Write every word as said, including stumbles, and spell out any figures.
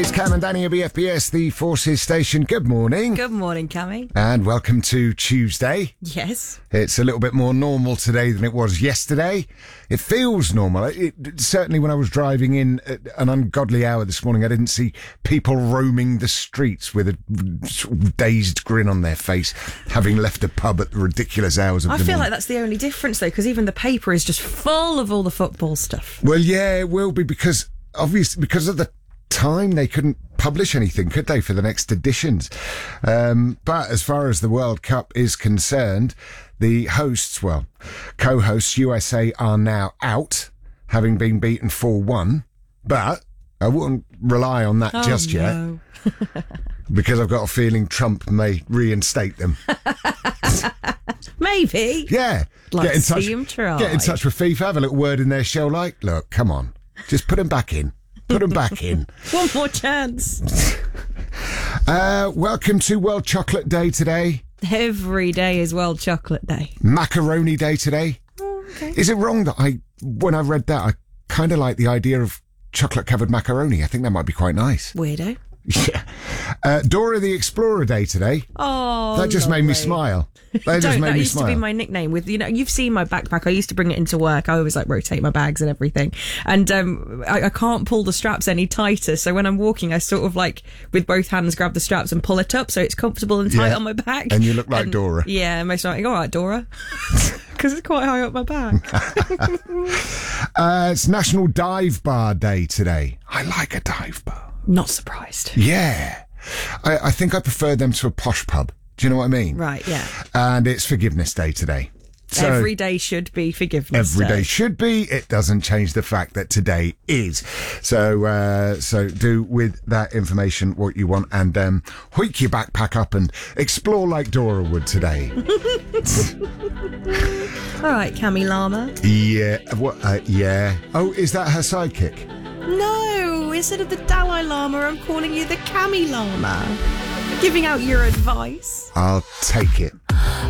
It's Cam and Danny of B F B S, the Forces Station. Good morning. Good morning, Cammy. And welcome to Tuesday. Yes. It's a little bit more normal today than it was yesterday. It feels normal. It, it, certainly when I was driving in at an ungodly hour this morning, I didn't see people roaming the streets with a sort of dazed grin on their face, having left a pub at the ridiculous hours of I the feel morning. like that's the only difference, though, because even the paper is just full of all the football stuff. Well, yeah, it will be because, obviously, because of the time they couldn't publish anything, could they, for the next editions? Um, but as far as the World Cup is concerned, the hosts, well, co-hosts U S A are now out, having been beaten four one. But I wouldn't rely on that Oh, just no. yet, because I've got a feeling Trump may reinstate them. Maybe. Yeah. Like get in to touch, see him try. Get in touch with FIFA, have a little word in their shell like, look, come on, just put them back in. Put them back in. One more chance. Uh, welcome to World Chocolate Day today. Every day is World Chocolate Day. Macaroni Day today. Oh, okay. Is it wrong that I, when I read that, I kind of like the idea of chocolate-covered macaroni? I think that might be quite nice. Weirdo. Yeah. Uh, Dora the Explorer Day today. Oh, That just made me lovely. smile. That just Don't, made that me used smile. to be my nickname. With you know, you've seen my backpack. I used to bring it into work. I always like rotate my bags and everything, and um, I, I can't pull the straps any tighter. So when I'm walking, I sort of like with both hands grab the straps and pull it up so it's comfortable and tight Yeah. on my back. And you look like And, Dora. Yeah, most like, all right, Dora, because it's quite high up my back. Uh, it's National Dive Bar Day today. I like a dive bar. Not surprised. Yeah. I, I think I prefer them to a posh pub. Do you know what I mean? Right? Yeah. And it's Forgiveness Day today. So Every day should be forgiveness. every Day. day should be. It doesn't change the fact that today is. So uh, so do with that information what you want, and um, hoik your backpack up and explore like Dora would today. All right, Cammy Llama. Yeah. What? Uh, yeah. Oh, is that her sidekick? No, instead of the Dalai Lama, I'm calling you the Cammy Llama. Giving out your advice. I'll take it.